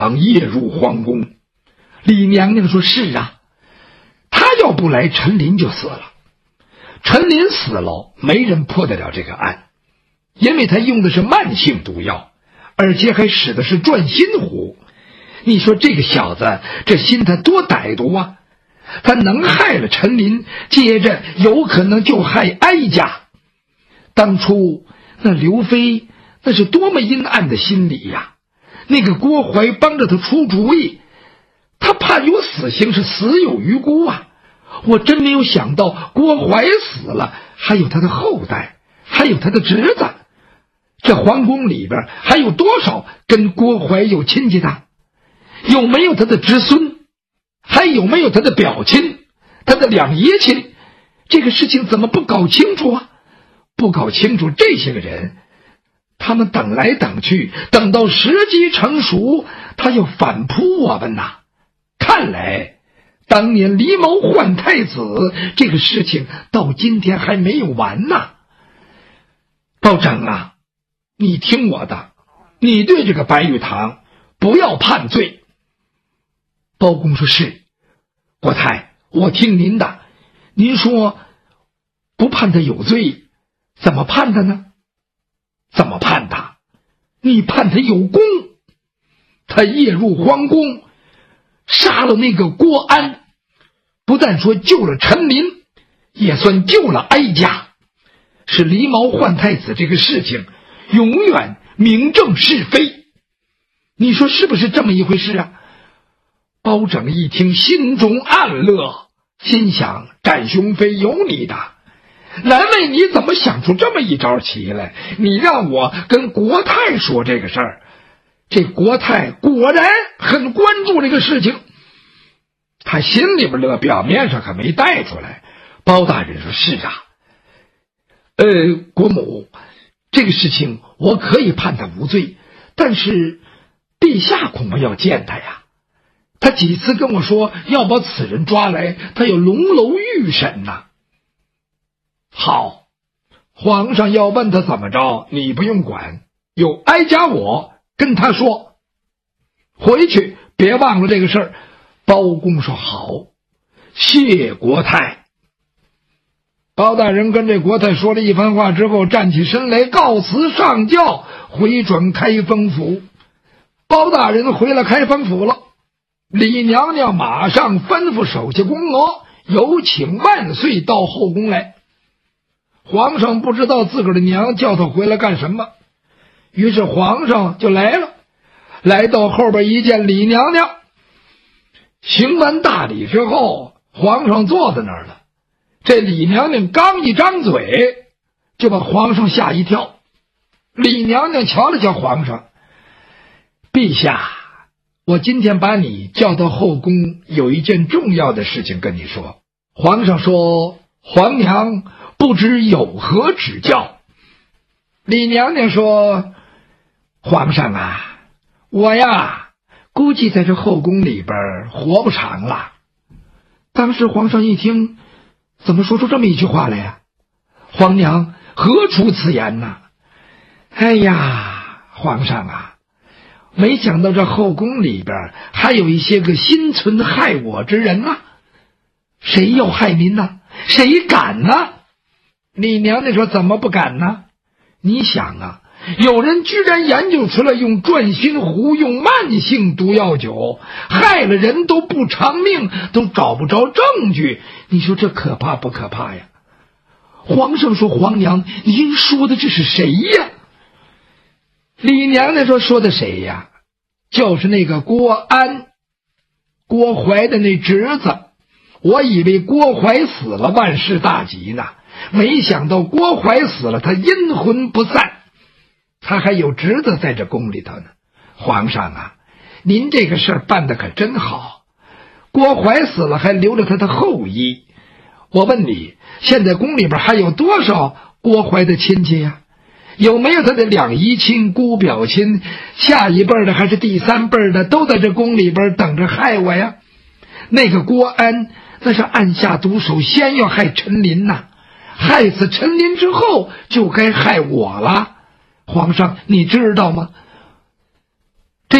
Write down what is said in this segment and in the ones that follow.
夜入皇宫。李娘娘说：“是啊，他要不来，陈琳就死了。陈琳死了，没人破得了这个案，因为他用的是慢性毒药，而且还使的是转心壶。你说这个小子，这心他多歹毒啊！他能害了陈琳，接着有可能就害哀家。当初那刘飞那是多么阴暗的心理呀！那个郭槐帮着他出主意，他判有死刑是死有余辜啊！我真没有想到郭槐死了，还有他的后代，还有他的侄子。这皇宫里边还有多少跟郭槐有亲戚的？有没有他的侄孙？还有没有他的表亲？他的两爷亲？这个事情怎么不搞清楚啊？不搞清楚，这些个人他们等来等去，等到时机成熟，他要反扑我们呐！看来当年狸猫换太子这个事情到今天还没有完呐。包拯啊，你听我的，你对这个白玉堂不要判罪。包公说：“是，国太，我听您的。您说不判他有罪，怎么判他呢？怎么判他？你判他有功。他夜入皇宫，杀了那个郭安，不但说救了陈琳，也算救了哀家，使狸猫换太子这个事情永远明正是非。你说是不是这么一回事啊？”包拯一听，心中暗乐，心想：展雄飞有你的，难为你怎么想出这么一招棋来？你让我跟国太说这个事儿，这国太果然很关注这个事情。他心里边乐，表面上可没带出来。包大人说：“是啊，国母，这个事情我可以判他无罪，但是陛下恐怕要见他呀。他几次跟我说要把此人抓来，他有龙楼御审呐。”好，皇上要问他怎么着，你不用管，有哀家我跟他说。回去别忘了这个事儿。包公说：“好，谢国太。”包大人跟这国太说了一番话之后，站起身来告辞上轿，回转开封府。包大人回了开封府了，李娘娘马上吩咐手下宫娥有请万岁到后宫来。皇上不知道自个儿的娘叫他回来干什么，于是皇上就来了，来到后边一见李娘娘，行完大礼之后，皇上坐在那儿了。这李娘娘刚一张嘴，就把皇上吓一跳。李娘娘瞧了瞧皇上：“陛下，我今天把你叫到后宫，有一件重要的事情跟你说。”皇上说：“皇娘不知有何指教？”李娘娘说：“皇上啊，我呀估计在这后宫里边活不长了。”当时皇上一听，怎么说出这么一句话来呀？皇娘何出此言呢？哎呀，皇上啊，没想到这后宫里边还有一些个心存害我之人啊！谁要害您呢？谁敢呢？李娘娘说：“怎么不敢呢？你想啊，有人居然研究出来用转心壶，用慢性毒药酒，害了人都不偿命，都找不着证据。你说这可怕不可怕呀？”皇上说：“皇娘，您说的这是谁呀？”李娘娘说：“说的谁呀？就是那个郭安，郭槐的那侄子。我以为郭槐死了，万事大吉呢，没想到郭槐死了，他阴魂不散，他还有侄子在这宫里头呢。皇上啊，您这个事儿办得可真好，郭槐死了还留着他的后裔。我问你，现在宫里边还有多少郭槐的亲戚呀？有没有他的两姨亲、姑表亲，下一辈的还是第三辈的，都在这宫里边等着害我呀？那个郭安那是暗下毒手，先要害陈琳呐，害死陈琳之后就该害我了。皇上你知道吗？这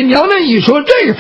娘娘一说这